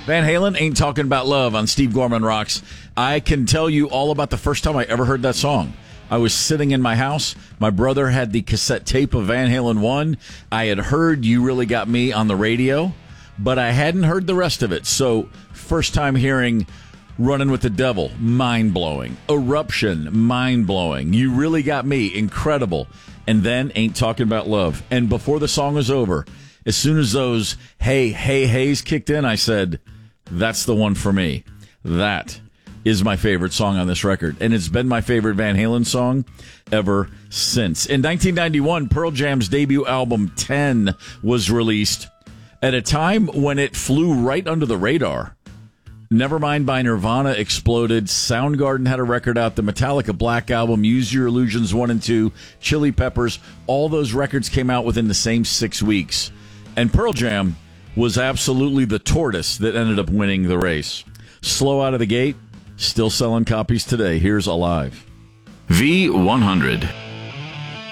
Van Halen, Ain't Talking About Love on Steve Gorman Rocks. I can tell you all about the first time I ever heard that song. I was sitting in my house. My brother had the cassette tape of Van Halen 1. I had heard You Really Got Me on the radio, but I hadn't heard the rest of it. So first time hearing Running with the Devil, mind-blowing. Eruption, mind-blowing. You Really Got Me, incredible. And then Ain't Talking About Love. And before the song was over, as soon as those hey, hey, heys kicked in, I said, that's the one for me. That is my favorite song on this record. And it's been my favorite Van Halen song ever since. In 1991, Pearl Jam's debut album 10 was released at a time when it flew right under the radar. Nevermind by Nirvana exploded. Soundgarden had a record out. The Metallica Black Album, Use Your Illusions 1 and 2, Chili Peppers, all those records came out within the same 6 weeks. And Pearl Jam was absolutely the tortoise that ended up winning the race. Slow out of the gate, still selling copies today. Here's Alive. V100.